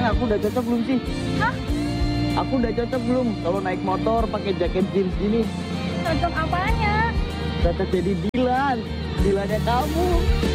aku udah cocok belum sih? Hah? Aku udah cocok belum kalau naik motor pakai jaket jeans gini? Cocok apanya? Cocok jadi Dilan. Dilannya kamu.